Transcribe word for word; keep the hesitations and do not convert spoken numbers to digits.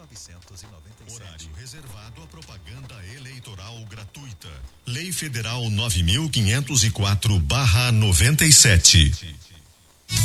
novecentos e noventa e sete. Horário reservado à propaganda eleitoral gratuita. Lei Federal nove mil quinhentos e quatro barra noventa e sete.